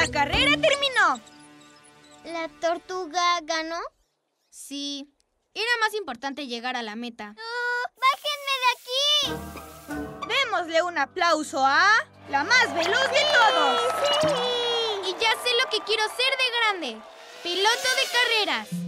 La carrera terminó. ¿La tortuga ganó? Sí. Era más importante llegar a la meta. ¡Bájenme de aquí! Démosle un aplauso a la más veloz de todos. ¡Sí! Y ya sé lo que quiero ser de grande. ¡Piloto de carreras!